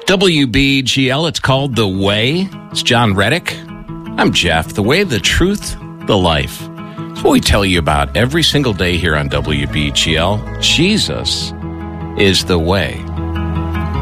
WBGL, it's called The Way. It's John Reddick. I'm Jeff. The Way, the Truth, the Life. It's what we tell you about every single day here on WBGL. Jesus is the way.